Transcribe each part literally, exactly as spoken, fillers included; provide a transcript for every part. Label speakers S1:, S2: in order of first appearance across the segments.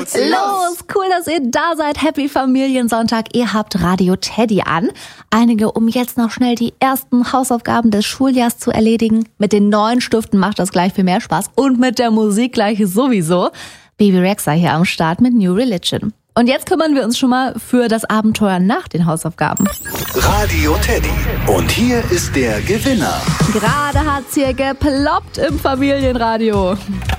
S1: geht's los.
S2: Cool, dass ihr da seid. Happy Familiensonntag. Ihr habt Radio Teddy an. Einige, um jetzt noch schnell die ersten Hausaufgaben des Schuljahrs zu erledigen. Mit den neuen Stiften macht das gleich viel mehr Spaß. Und mit der Musik gleich sowieso. Baby Rexha hier am Start mit New Religion. Und jetzt kümmern wir uns schon mal für das Abenteuer nach den Hausaufgaben.
S3: Radio Teddy. Und hier ist der Gewinner.
S2: Gerade hat's hier geploppt im Familienradio.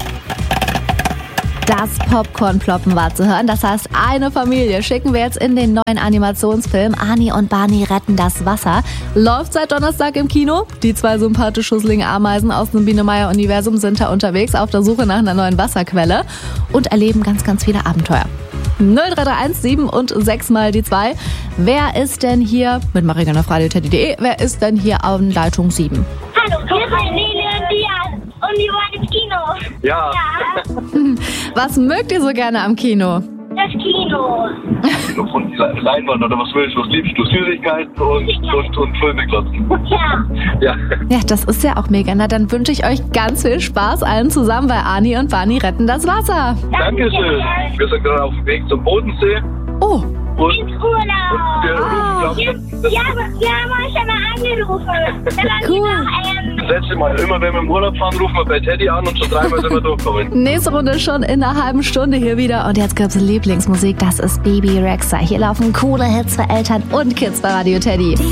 S2: Das Popcorn-Ploppen war zu hören. Das heißt, eine Familie schicken wir jetzt in den neuen Animationsfilm Ani und Barney retten das Wasser. Läuft seit Donnerstag im Kino. Die zwei sympathisch schusseligen Ameisen aus dem Biene-Meier-Universum sind da unterwegs auf der Suche nach einer neuen Wasserquelle und erleben ganz, ganz viele Abenteuer. null drei drei eins sieben und sechs mal die zwei. Wer ist denn hier, mit Marika auf radio teddy punkt de, wer ist denn hier an Leitung sieben?
S4: Hallo, wir sind Lili und Dian und wir wollen ins Kino.
S1: Ja.
S4: Ja,
S2: Was mögt ihr so gerne am Kino?
S4: das Kino.
S1: Von Leinwand oder was willst du? Was liebst du? Süßigkeiten und, und, und Filme glotzen.
S4: Ja.
S1: Ja.
S2: Ja, das ist ja auch mega. Na, dann wünsche ich euch ganz viel Spaß allen zusammen bei Ani und Barney retten das Wasser.
S1: Dankeschön. Wir sind gerade auf dem Weg zum Bodensee.
S2: Oh,
S1: Und
S4: Ins Urlaub.
S1: wir
S2: Ah.
S1: rufen,
S4: Ja,
S1: glaub,
S4: ja, wir haben euch schon mal angerufen. Da waren
S2: Cool.
S4: wir noch, ähm,
S1: das letzte Mal, immer wenn wir im Urlaub fahren, rufen wir bei Teddy an und schon dreimal sind wir durchgekommen.
S2: nächste Runde schon in einer halben Stunde hier wieder. Und jetzt gibt's Lieblingsmusik. Das ist Baby Rexha. Hier laufen coole Hits für Eltern und Kids bei Radio Teddy.